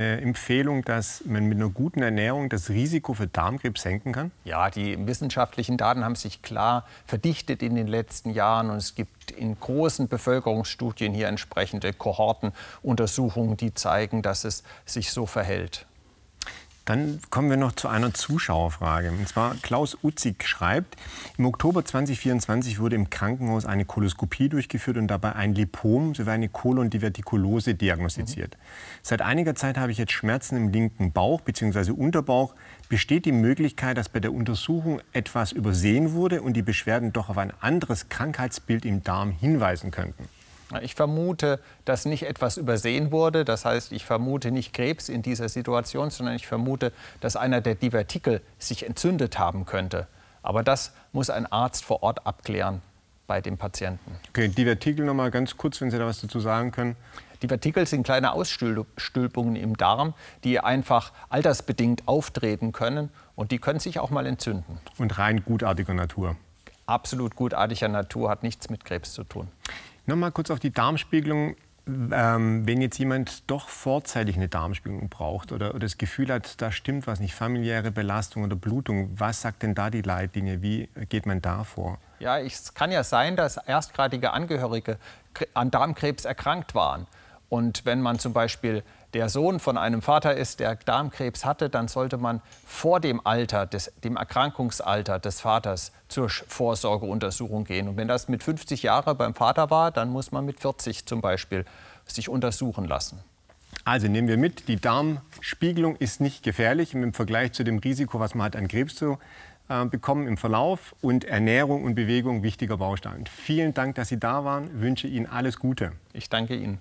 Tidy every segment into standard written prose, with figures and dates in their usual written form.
eine Empfehlung, dass man mit einer guten Ernährung das Risiko für Darmkrebs senken kann? Ja, die wissenschaftlichen Daten haben sich klar verdichtet in den letzten Jahren. Und es gibt in großen Bevölkerungsstudien hier entsprechende Kohortenuntersuchungen, die zeigen, dass es sich so verhält. Dann kommen wir noch zu einer Zuschauerfrage. Und zwar Klaus Utzig schreibt, im Oktober 2024 wurde im Krankenhaus eine Koloskopie durchgeführt und dabei ein Lipom sowie eine Kolondivertikulose diagnostiziert. Seit einiger Zeit habe ich jetzt Schmerzen im linken Bauch bzw. Unterbauch. Besteht die Möglichkeit, dass bei der Untersuchung etwas übersehen wurde und die Beschwerden doch auf ein anderes Krankheitsbild im Darm hinweisen könnten? Ich vermute, dass nicht etwas übersehen wurde. Das heißt, ich vermute nicht Krebs in dieser Situation, sondern ich vermute, dass einer der Divertikel sich entzündet haben könnte. Aber das muss ein Arzt vor Ort abklären bei dem Patienten. Okay, Divertikel noch mal ganz kurz, wenn Sie da was dazu sagen können. Divertikel sind kleine Ausstülpungen im Darm, die einfach altersbedingt auftreten können. Und die können sich auch mal entzünden. Und rein gutartiger Natur? Absolut gutartiger Natur, hat nichts mit Krebs zu tun. Noch mal kurz auf die Darmspiegelung. Wenn jetzt jemand doch vorzeitig eine Darmspiegelung braucht oder das Gefühl hat, da stimmt was nicht, familiäre Belastung oder Blutung, was sagt denn da die Leitlinie? Wie geht man da vor? Ja, es kann ja sein, dass erstgradige Angehörige an Darmkrebs erkrankt waren. Und wenn man zum Beispiel der Sohn von einem Vater ist, der Darmkrebs hatte, dann sollte man vor dem Alter, dem Erkrankungsalter des Vaters zur Vorsorgeuntersuchung gehen. Und wenn das mit 50 Jahren beim Vater war, dann muss man mit 40 zum Beispiel sich untersuchen lassen. Also nehmen wir mit, die Darmspiegelung ist nicht gefährlich im Vergleich zu dem Risiko, was man hat, an Krebs zu bekommen im Verlauf. Und Ernährung und Bewegung wichtiger Baustein. Vielen Dank, dass Sie da waren. Ich wünsche Ihnen alles Gute. Ich danke Ihnen.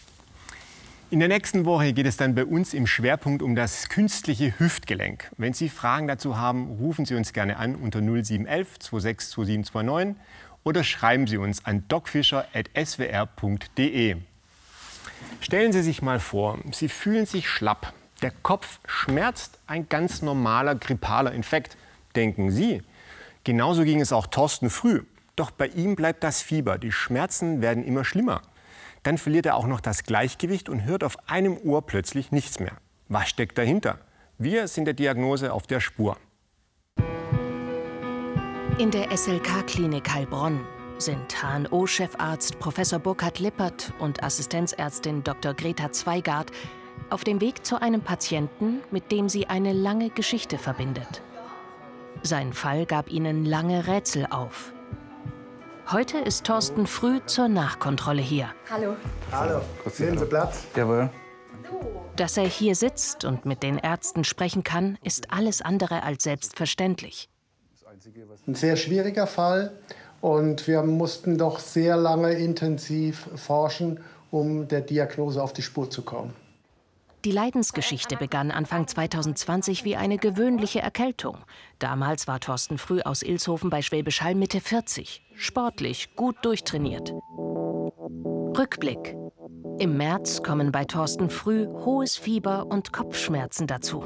In der nächsten Woche geht es dann bei uns im Schwerpunkt um das künstliche Hüftgelenk. Wenn Sie Fragen dazu haben, rufen Sie uns gerne an unter 0711 26 2729 oder schreiben Sie uns an docfischer@swr.de. Stellen Sie sich mal vor, Sie fühlen sich schlapp, der Kopf schmerzt, ein ganz normaler grippaler Infekt, denken Sie. Genauso ging es auch Thorsten Früh. Doch bei ihm bleibt das Fieber, die Schmerzen werden immer schlimmer. Dann verliert er auch noch das Gleichgewicht und hört auf einem Ohr plötzlich nichts mehr. Was steckt dahinter? Wir sind der Diagnose auf der Spur. In der SLK-Klinik Heilbronn sind HNO-Chefarzt Professor Burkhard Lippert und Assistenzärztin Dr. Greta Zweigart auf dem Weg zu einem Patienten, mit dem sie eine lange Geschichte verbindet. Sein Fall gab ihnen lange Rätsel auf. Heute ist Thorsten Früh zur Nachkontrolle hier. Hallo. Hallo. Nehmen Sie Platz. Jawohl. Dass er hier sitzt und mit den Ärzten sprechen kann, ist alles andere als selbstverständlich. Ein sehr schwieriger Fall und wir mussten doch sehr lange intensiv forschen, um der Diagnose auf die Spur zu kommen. Die Leidensgeschichte begann Anfang 2020 wie eine gewöhnliche Erkältung. Damals war Thorsten Früh aus Ilshofen bei Schwäbisch Hall Mitte 40. Sportlich, gut durchtrainiert. Rückblick. Im März kommen bei Thorsten Früh hohes Fieber und Kopfschmerzen dazu.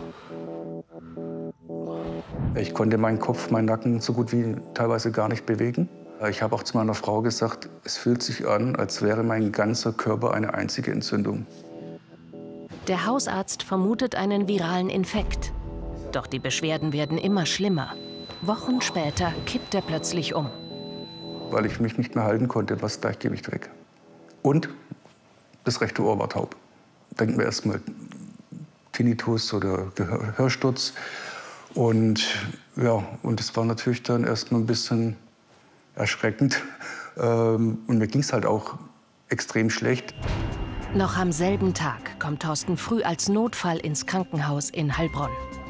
Ich konnte meinen Kopf, meinen Nacken so gut wie teilweise gar nicht bewegen. Ich habe auch zu meiner Frau gesagt, es fühlt sich an, als wäre mein ganzer Körper eine einzige Entzündung. Der Hausarzt vermutet einen viralen Infekt. Doch die Beschwerden werden immer schlimmer. Wochen später kippt er plötzlich um. Weil ich mich nicht mehr halten konnte, war das Gleichgewicht weg. Und das rechte Ohr war taub. Denken wir erst mal Tinnitus oder Hörsturz. Und ja, und es war natürlich dann erst mal ein bisschen erschreckend. Und mir ging es halt auch extrem schlecht. Noch am selben Tag kommt Thorsten Früh als Notfall ins Krankenhaus in Heilbronn.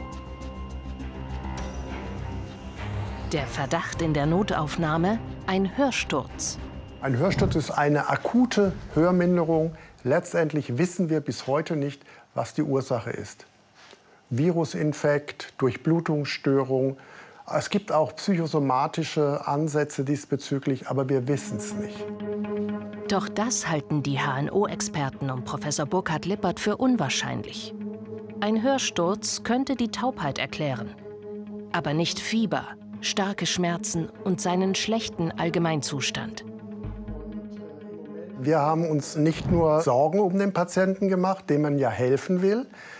Der Verdacht in der Notaufnahme: ein Hörsturz. Ein Hörsturz ist eine akute Hörminderung. Letztendlich wissen wir bis heute nicht, was die Ursache ist. Virusinfekt, Durchblutungsstörung. Es gibt auch psychosomatische Ansätze diesbezüglich, aber wir wissen es nicht. Doch das halten die HNO-Experten um Professor Burkhard Lippert für unwahrscheinlich. Ein Hörsturz könnte die Taubheit erklären, aber nicht Fieber, starke Schmerzen und seinen schlechten Allgemeinzustand. Wir haben uns nicht nur Sorgen um den Patienten gemacht, dem man ja helfen will.